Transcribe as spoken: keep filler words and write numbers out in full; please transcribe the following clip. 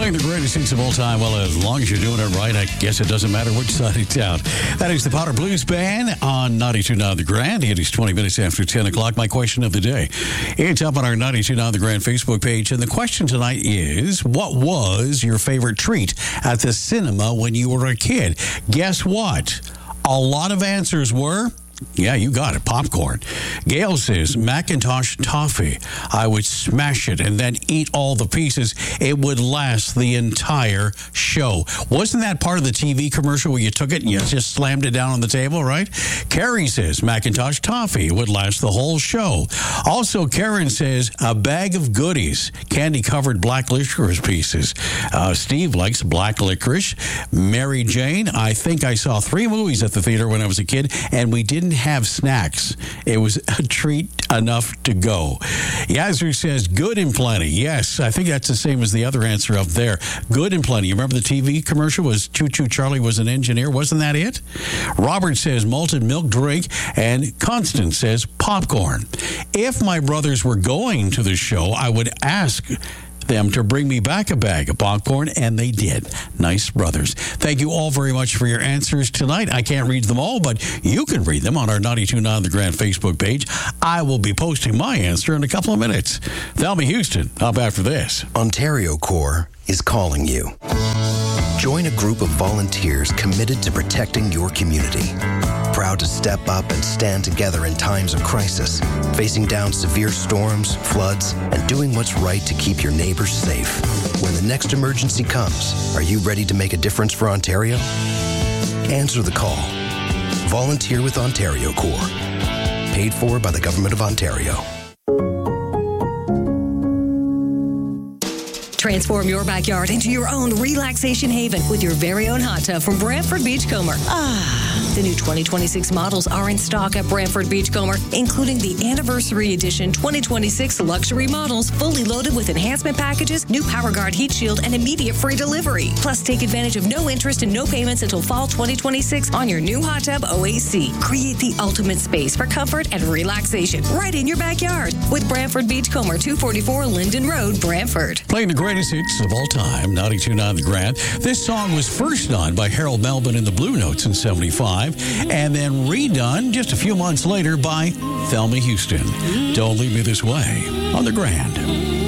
Playing the greatest hits of all time. Well, as long as you're doing it right, I guess it doesn't matter which side of town. That is the Powder Blues Band on ninety-two point nine The Grand. It is twenty minutes after ten o'clock. My question of the day. It's up on our ninety-two point nine The Grand Facebook page. And the question tonight is, what was your favorite treat at the cinema when you were a kid? Guess what? A lot of answers were... Yeah, you got it. Popcorn. Gail says, Macintosh toffee. I would smash it and then eat all the pieces. It would last the entire show. Wasn't that part of the T V commercial where you took it and you just slammed it down on the table, right? Carrie says, Macintosh toffee. It would last the whole show. Also, Karen says, a bag of goodies. Candy-covered black licorice pieces. Uh, Steve likes black licorice. Mary Jane, I think I saw three movies at the theater when I was a kid, and we didn't have snacks. It was a treat enough to go. Yazoo says, good and plenty. Yes, I think that's the same as the other answer up there. Good and plenty. You remember the T V commercial was Choo Choo Charlie was an engineer? Wasn't that it? Robert says malted milk drink, and Constance says popcorn. If my brothers were going to the show, I would ask them to bring me back a bag of popcorn, and they did. Nice brothers. Thank you all very much for your answers tonight. I can't read them all, but you can read them on our ninety-two point nine The Grand Facebook page. I will be posting my answer in a couple of minutes. Thelma Houston, up after this. Ontario Corps is calling you. Join a group of volunteers committed to protecting your community. Proud to step up and stand together in times of crisis, facing down severe storms, floods, and doing what's right to keep your neighbors safe. When the next emergency comes, are you ready to make a difference for Ontario? Answer the call. Volunteer with Ontario Corps. Paid for by the Government of Ontario. Transform your backyard into your own relaxation haven with your very own hot tub from Brantford Beachcomber. Ah, the new twenty twenty-six models are in stock at Brantford Beachcomber, including the Anniversary Edition twenty twenty-six luxury models, fully loaded with enhancement packages, new PowerGuard heat shield, and immediate free delivery. Plus, take advantage of no interest and no payments until fall twenty twenty-six on your new hot tub O A C. Create the ultimate space for comfort and relaxation right in your backyard with Brantford Beachcomber, two forty-four Linden Road, Brantford. Playing the greatest hits of all time, ninety-two point nine The Grand. This song was first done by Harold Melvin and the Blue Notes in seventy-five, and then redone just a few months later by Thelma Houston. Don't Leave Me This Way on The Grand.